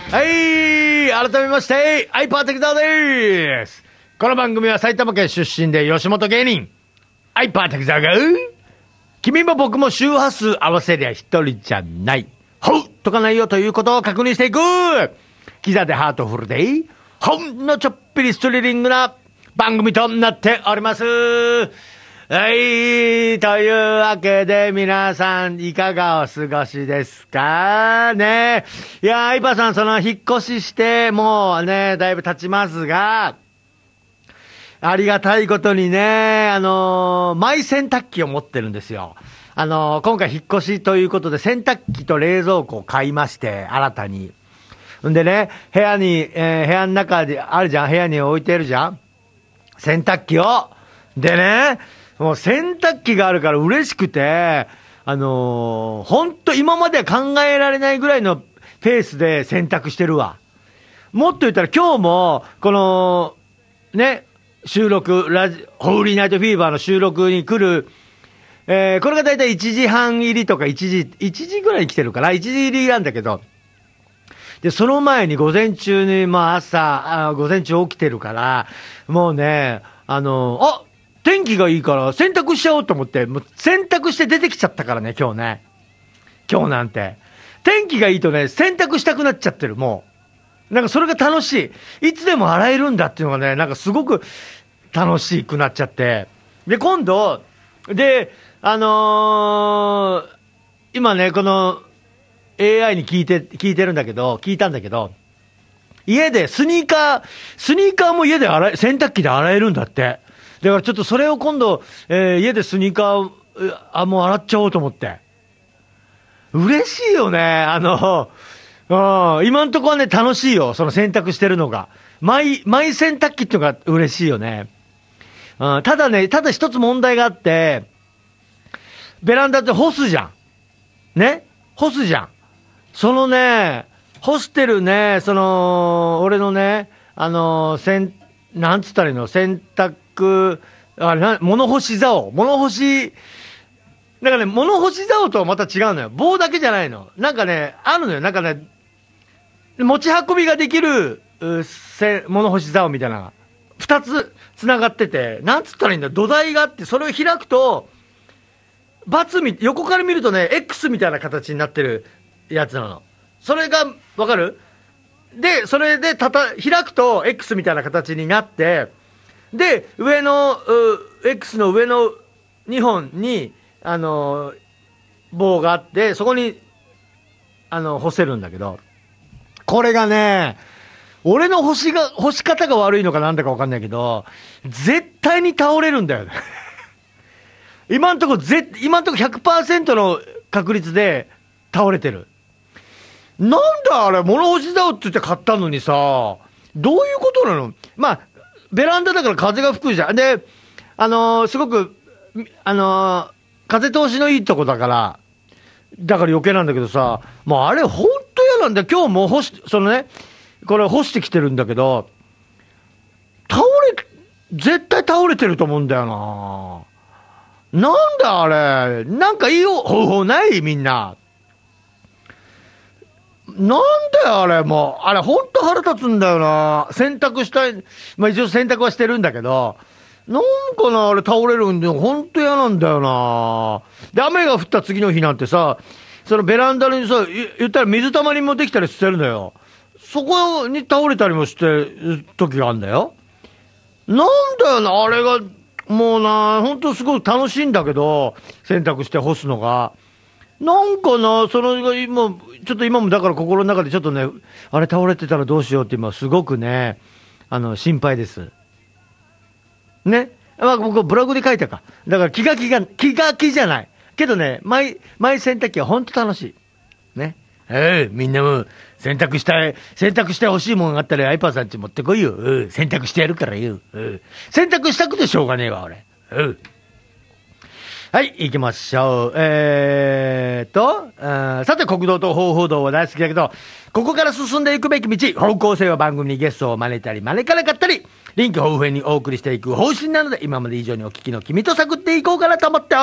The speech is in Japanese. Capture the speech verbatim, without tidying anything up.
はい、改めまして、アイパーテクザーです。この番組は埼玉県出身で吉本芸人、アイパーテクザーが、君も僕も周波数合わせりゃ一人じゃない。ほうとかないよということを確認していく。キザでハートフルで、ほんのちょっぴりストリリングな番組となっております。はい、というわけで皆さんいかがお過ごしですかね。いや、アイパーさんその引っ越ししてもうね、だいぶ経ちますが、ありがたいことにね、あのー、マイ洗濯機を持ってるんですよ。あのー、今回引っ越しということで洗濯機と冷蔵庫を買いまして、新たに。んでね、部屋に、えー、部屋の中であるじゃん、部屋に置いてるじゃん、洗濯機を。でね、もう洗濯機があるから嬉しくて、あのー、ほんと今までは考えられないぐらいのペースで洗濯してるわ。もっと言ったら今日も、この、ね、収録、ラジ、ホーリーナイトフィーバーの収録に来る、えー、これがだいたいいちじはん入りとかいちじ、いちじぐらいに来てるから、いちじ入りなんだけど、で、その前に午前中に、まあ朝、あ午前中起きてるから、もうね、あのー、あ天気がいいから洗濯しちゃおうと思って、もう洗濯して出てきちゃったからね、今日ね。今日なんて。天気がいいとね、洗濯したくなっちゃってる、もう。なんかそれが楽しい。いつでも洗えるんだっていうのがね、なんかすごく楽しくなっちゃって。で、今度、で、あのー、今ね、この エーアイ に聞いて、聞いてるんだけど、聞いたんだけど、家でスニーカー、スニーカーも家で洗え、洗濯機で洗えるんだって。だからちょっとそれを今度、えー、家でスニーカー、あ、もう洗っちゃおうと思って。嬉しいよね。あの、うん、今んとこはね、楽しいよ。その洗濯してるのが。マイ、マイ洗濯機っていうのが嬉しいよね。うん、ただね、ただ一つ問題があって、ベランダって干すじゃん。ね？干すじゃん。そのね、干してるね、その、俺のね、あの、洗、なんつったらいいの？洗濯、あれな、物干し竿。物干し、なんかね、物干し竿とはまた違うのよ。棒だけじゃないの。なんかね、あるのよ。なんかね、持ち運びができる、せ物干し竿みたいなのが、二つ繋がってて、なんつったらいいんだ、土台があって、それを開くと、バツみ、横から見るとね、X みたいな形になってるやつなの。それが、わかる？で、それでたた、開くと X みたいな形になって、で、上の、X の上のにほんに、あの、棒があって、そこに、あの、干せるんだけど、これがね、俺の干しが、干し方が悪いのかなんだかわかんないけど、絶対に倒れるんだよね。今んとこ、ぜ、今んとこ ひゃくパーセント の確率で倒れてる。なんだあれ、物干し竿って言って買ったのにさ、どういうことなの？まあ、ベランダだから風が吹くじゃん。で、あのー、すごく、あのー、風通しのいいとこだから、だから余計なんだけどさ、もうあれほんと嫌なんだよ。今日も干し、そのね、これ干してきてるんだけど、倒れ、絶対倒れてると思うんだよな。なんだあれ、なんかいい方法ないみんな。なんだよあれ、もう。あれほんと腹立つんだよな。洗濯したい。まあ一応洗濯はしてるんだけど、なんかな、あれ倒れるんで、ほんと嫌なんだよな。で、雨が降った次の日なんてさ、そのベランダにさ、言ったら水たまりもできたりしてるのよ。そこに倒れたりもしてる時があるんだよ。なんだよな、あれが、もうな、ほんとすごい楽しいんだけど、洗濯して干すのが。なんかな、その、今、ちょっと今もだから心の中でちょっとね、あれ倒れてたらどうしようって今すごくね、あの、心配です。ね。まあ、僕、ブログで書いたか。だから気が気が、気が気じゃない。けどね、マイ、マイ洗濯機はほんと楽しい。ね。ええ、みんなも洗濯したい、洗濯して欲しいもんがあったらアイパーさんち持ってこいよ。うん、洗濯してやるからよ。うん。洗濯したくてしょうがねえわ、俺。うん。はい、行きましょう。えーっと、さて、国道と方法道は大好きだけど、ここから進んでいくべき道、方向性は番組にゲストを招いたり、招かなかったり、臨機応変にお送りしていく方針なので、今まで以上にお聞きの君と探っていこうかなと思って